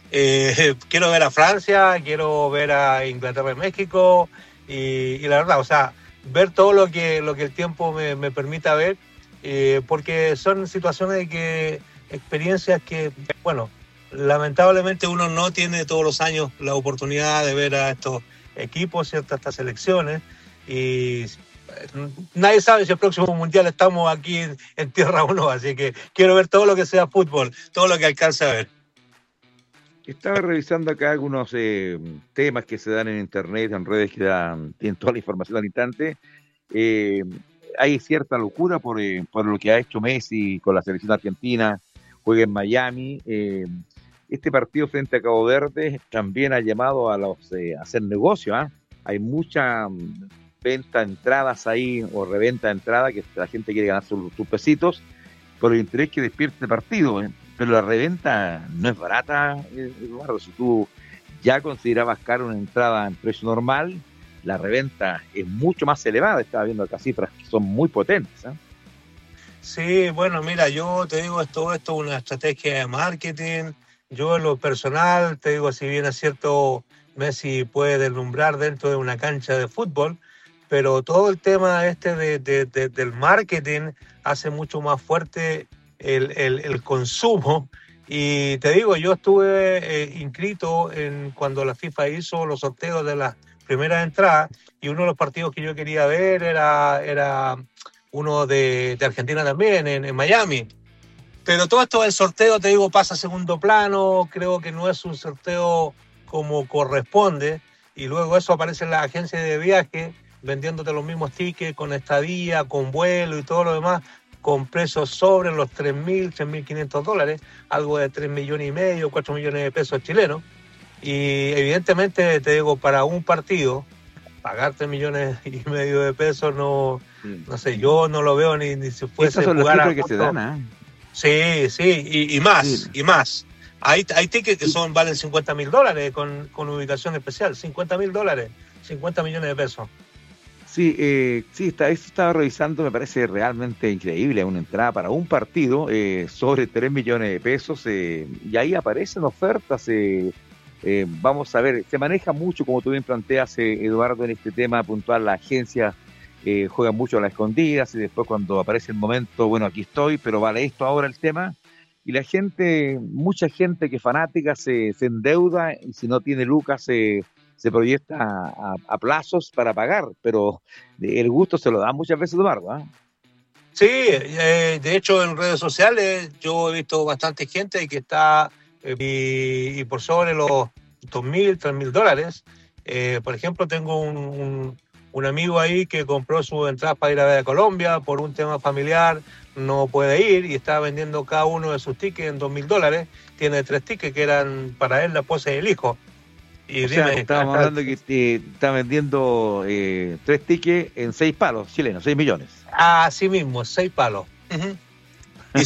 Quiero ver a Francia, quiero ver a Inglaterra y México, y la verdad, o sea, ver todo lo que el tiempo me permita ver, porque son situaciones experiencias que, bueno, lamentablemente uno no tiene todos los años la oportunidad de ver a estos equipos, ¿cierto? Estas selecciones, y nadie sabe si el próximo mundial estamos aquí en Tierra o no, así que quiero ver todo lo que sea fútbol, todo lo que alcance a ver. Estaba revisando acá algunos temas que se dan en internet, en redes que tienen toda la información al instante. Eh, Hay cierta locura por lo que ha hecho Messi con la selección argentina, juega en Miami. Este partido frente a Cabo Verde también ha llamado a los a hacer negocio. ¿Ah? Hay mucha venta de entradas ahí o reventa de entradas que la gente quiere ganar sus pesitos por el interés que despierte el partido. Pero la reventa no es barata, Eduardo. Si tú ya considerabas caro una entrada en precio normal, la reventa es mucho más elevada. Estaba viendo acá cifras que son muy potentes. ¿Eh? Sí, bueno, mira, yo te digo, esto es una estrategia de marketing. Yo en lo personal, te digo, si bien es cierto, Messi puede deslumbrar dentro de una cancha de fútbol, pero todo el tema del marketing hace mucho más fuerte el consumo. Y te digo, yo estuve inscrito cuando la FIFA hizo los sorteos de las primeras entradas, y uno de los partidos que yo quería ver era uno de Argentina también, en Miami. Pero todo esto del sorteo, te digo, pasa a segundo plano, creo que no es un sorteo como corresponde, y luego eso aparece en la agencia de viaje vendiéndote los mismos tickets con estadía, con vuelo y todo lo demás, con precios sobre los 3.000, 3.500 dólares, algo de 3,5 millones, 4 millones de pesos chilenos. Y evidentemente, te digo, para un partido, pagar 3,5 millones de pesos, no, Sí. no sé, yo no lo veo ni si Esas fuese son las jugar a cifras que se gusto. dan. ¿Ah? Sí, sí, y Sí. más, y más. Hay tickets que Y, valen 50.000 dólares con ubicación especial, 50.000 dólares, 50 millones de pesos. sí, sí, eso estaba revisando, me parece realmente increíble una entrada para un partido sobre 3 millones de pesos y ahí aparecen ofertas. Vamos a ver, se maneja mucho, como tú bien planteas, Eduardo, en este tema puntual, la agencia juega mucho a las escondidas y después cuando aparece el momento, bueno, aquí estoy, pero vale esto ahora el tema. Y la gente, mucha gente que es fanática se endeuda y si no tiene lucas se proyecta a plazos para pagar, pero el gusto se lo da muchas veces Eduardo. ¿Ah? Sí, de hecho en redes sociales yo he visto bastante gente que está y por sobre los 2.000, 3.000 dólares. Por ejemplo, tengo un amigo ahí que compró su entrada para ir a ver a Colombia por un tema familiar, no puede ir y está vendiendo cada uno de sus tickets en 2.000 dólares. Tiene 3 tickets que eran para él, la esposa y el hijo. Y O sea, dime, estábamos hablando que está vendiendo 3 tickets en 6 palos chilenos, 6 millones. así mismo, 6 palos. Uh-huh. Y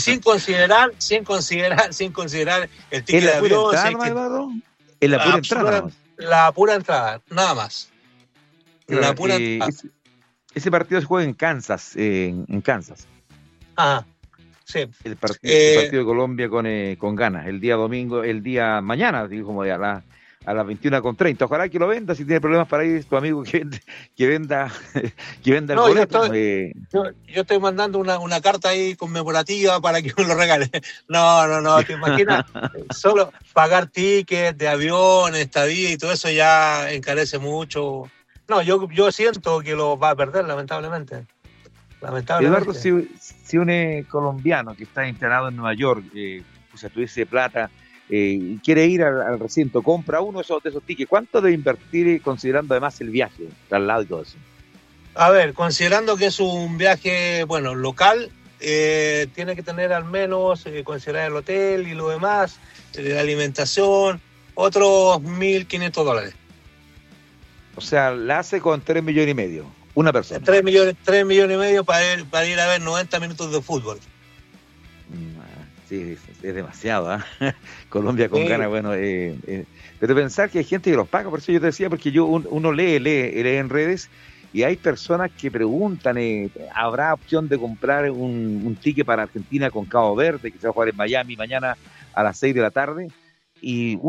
sin considerar el ¿Es ticket de la pura avión, si entrada hay nomás, que, Eduardo? Es la pura entrada nomás. la pura entrada, nada más. La Claro, pura entrada. ese partido se juega en Kansas, en Kansas. Ajá, sí. El Eh, partido de Colombia con Ghana, el día domingo, el día mañana, digo, como a las 21:30. Ojalá que lo venda, si tiene problemas para ir, tu amigo que venda, que venda el no, yo boleto. estoy, yo estoy mandando una carta ahí conmemorativa para que me lo regale. No, no, no, te imaginas, solo pagar tickets de avión, estadía y todo eso ya encarece mucho. No, yo siento que lo va a perder, lamentablemente. Eduardo, Lamentablemente. si un colombiano que está instalado en Nueva York, o sea, tuviese plata y quiere ir al recinto, compra uno de esos tickets, ¿cuánto debe invertir considerando además el viaje, traslado y todo eso? A ver, considerando que es un viaje, bueno, local, tiene que tener al menos, considerar el hotel y lo demás, la alimentación, otros 1.500 dólares. O sea, la hace con 3,5 millones, una persona. 3,5 millones para ir a ver 90 minutos de fútbol. Sí, es demasiado. ¿Eh? Colombia con ganas, Sí, bueno, pero pensar que hay gente que los paga, por eso yo te decía, porque uno lee en redes y hay personas que preguntan, ¿habrá opción de comprar un ticket para Argentina con Cabo Verde, que se va a jugar en Miami mañana a las 6 de la tarde? Y